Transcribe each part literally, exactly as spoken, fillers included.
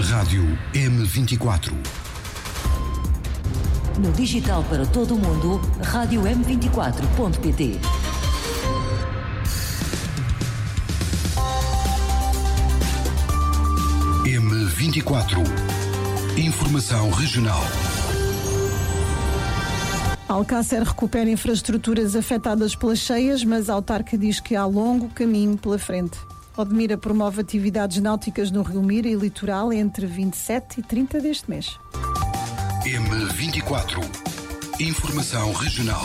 Rádio M vinte e quatro. No digital para todo o mundo, rádio m vinte e quatro ponto pt. M vinte e quatro. Informação regional. Alcácer recupera infraestruturas afetadas pelas cheias, mas a autarca diz que há longo caminho pela frente. Odmira promove atividades náuticas no Rio Mira e litoral entre vinte e sete e trinta deste mês. M vinte e quatro. Informação regional.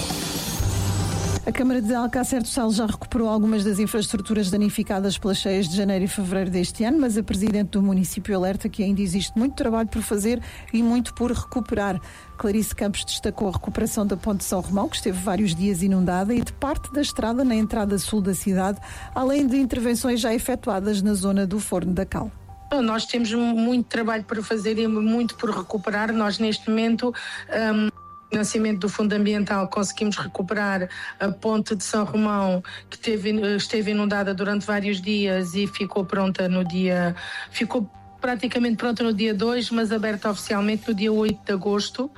A Câmara de Alcácer do Sal já recuperou algumas das infraestruturas danificadas pelas cheias de janeiro e fevereiro deste ano, mas a Presidente do município alerta que ainda existe muito trabalho por fazer e muito por recuperar. Clarice Campos destacou a recuperação da Ponte São Romão, que esteve vários dias inundada, e de parte da estrada na entrada sul da cidade, além de intervenções já efetuadas na zona do Forno da Cal. Nós temos muito trabalho para fazer e muito por recuperar. Nós, neste momento, um... financiamento do Fundo Ambiental, conseguimos recuperar a ponte de São Romão, que teve, esteve inundada durante vários dias e ficou pronta no dia, ficou praticamente pronta no dia dois, mas aberta oficialmente no dia oito de agosto.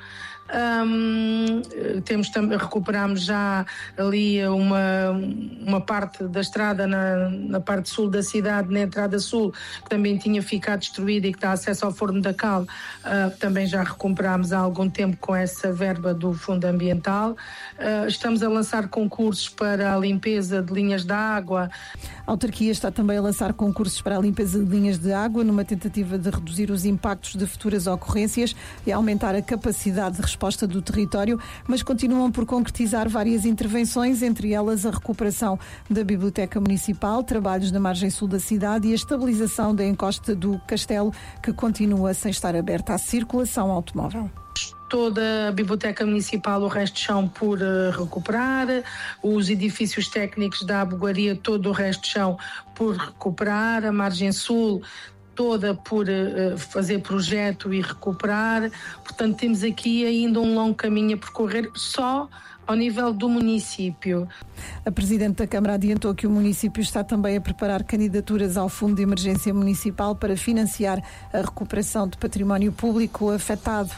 Um, temos recuperamos já ali uma, uma parte da estrada na, na parte sul da cidade, na entrada sul, que também tinha ficado destruída e que dá acesso ao Forno da Cal. Uh, também já recuperámos há algum tempo com essa verba do Fundo Ambiental. Uh, estamos a lançar concursos para a limpeza de linhas de água. A autarquia está também a lançar concursos para a limpeza de linhas de água, numa tentativa de reduzir os impactos de futuras ocorrências e aumentar a capacidade de resposta resposta do território, mas continuam por concretizar várias intervenções, entre elas a recuperação da Biblioteca Municipal, trabalhos na margem sul da cidade e a estabilização da encosta do Castelo, que continua sem estar aberta à circulação automóvel. Toda a Biblioteca Municipal, o resto de chão por uh, recuperar, os edifícios técnicos da Abogaria, todo o resto de chão por recuperar, a margem sul toda por uh, fazer projeto e recuperar. Portanto, temos aqui ainda um longo caminho a percorrer só ao nível do município. A Presidente da Câmara adiantou que o município está também a preparar candidaturas ao Fundo de Emergência Municipal para financiar a recuperação de património público afetado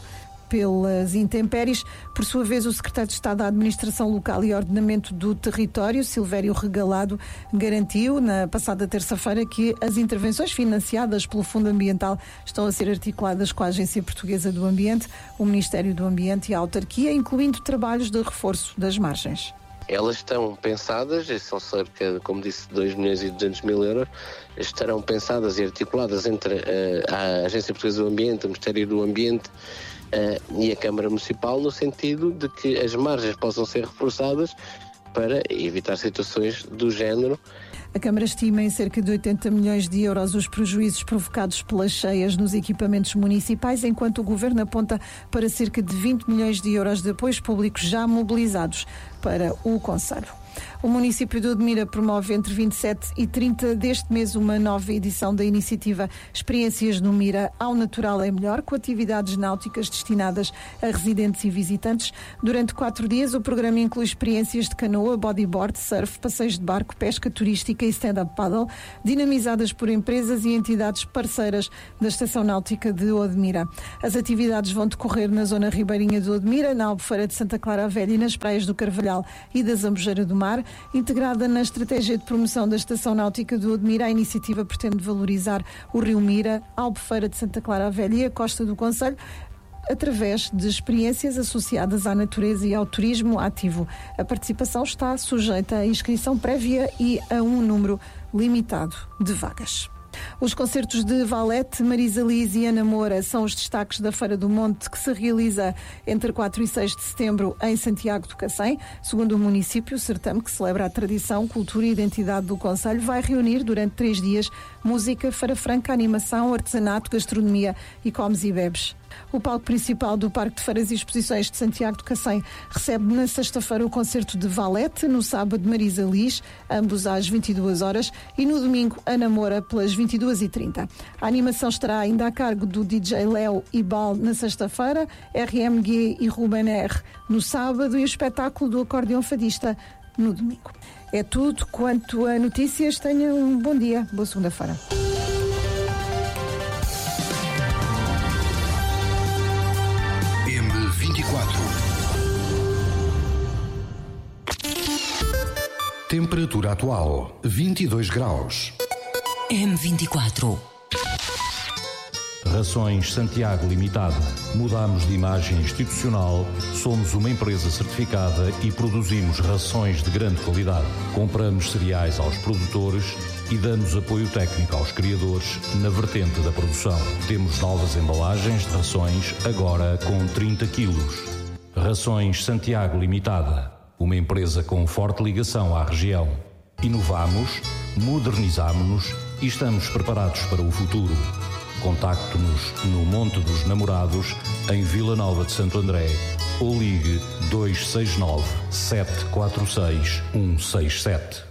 pelas intempéries. Por sua vez, o secretário de Estado da Administração Local e Ordenamento do Território, Silvério Regalado, garantiu na passada terça-feira que as intervenções financiadas pelo Fundo Ambiental estão a ser articuladas com a Agência Portuguesa do Ambiente, o Ministério do Ambiente e a autarquia, incluindo trabalhos de reforço das margens. Elas estão pensadas, são cerca, como disse, dois milhões e duzentos mil euros, estarão pensadas e articuladas entre a, a Agência Portuguesa do Ambiente, o Ministério do Ambiente uh, e a Câmara Municipal, no sentido de que as margens possam ser reforçadas para evitar situações do género. A Câmara estima em cerca de oitenta milhões de euros os prejuízos provocados pelas cheias nos equipamentos municipais, enquanto o Governo aponta para cerca de vinte milhões de euros de apoios públicos já mobilizados para o concelho. O município de Odmira promove entre vinte e sete e trinta deste mês uma nova edição da iniciativa Experiências no Mira ao Natural é Melhor, com atividades náuticas destinadas a residentes e visitantes. Durante quatro dias, o programa inclui experiências de canoa, bodyboard, surf, passeios de barco, pesca turística e stand-up paddle, dinamizadas por empresas e entidades parceiras da Estação Náutica de Odmira. As atividades vão decorrer na zona ribeirinha de Odmira, na Albufeira de Santa Clara a Velha e nas praias do Carvalhal e da Zambujeira do Mar. Integrada na estratégia de promoção da Estação Náutica de Odmira, a iniciativa pretende valorizar o Rio Mira, a Albufeira de Santa Clara a Velha e a costa do concelho, através de experiências associadas à natureza e ao turismo ativo. A participação está sujeita à inscrição prévia e a um número limitado de vagas. Os concertos de Valete, Marisa Liz e Ana Moura são os destaques da Feira do Monte, que se realiza entre quatro e seis de setembro em Santiago do Cacém. Segundo o município, o certame, que celebra a tradição, cultura e identidade do concelho, vai reunir durante três dias música, feira franca, animação, artesanato, gastronomia e comes e bebes. O palco principal do Parque de Feiras e Exposições de Santiago do Cacém recebe na sexta-feira o concerto de Valete, no sábado Marisa Liz, ambos às vinte e duas horas, e no domingo Ana Moura pelas vinte e duas e trinta. A animação estará ainda a cargo do D J Léo e Bal na sexta-feira, R M G e Ruben R no sábado e o espetáculo do acordeão fadista no domingo. É tudo quanto a notícias. Tenha um bom dia, boa segunda-feira. Temperatura atual, vinte e dois graus. M vinte e quatro. Rações Santiago Limitada. Mudamos de imagem institucional, somos uma empresa certificada e produzimos rações de grande qualidade. Compramos cereais aos produtores e damos apoio técnico aos criadores na vertente da produção. Temos novas embalagens de rações, agora com trinta quilos. Rações Santiago Limitada. Uma empresa com forte ligação à região. Inovamos, modernizamos-nos e estamos preparados para o futuro. Contacte-nos no Monte dos Namorados, em Vila Nova de Santo André, ou ligue dois seis nove, sete quatro seis, um seis sete.